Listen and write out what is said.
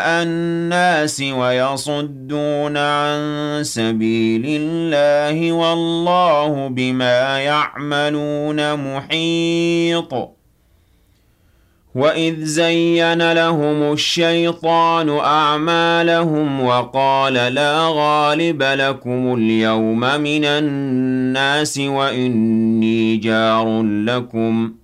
الناس ويصدون عن سبيل الله والله بما يعملون محيط وإذ زين لهم الشيطان أعمالهم وقال لا غالب لكم اليوم من الناس وإني جار لكم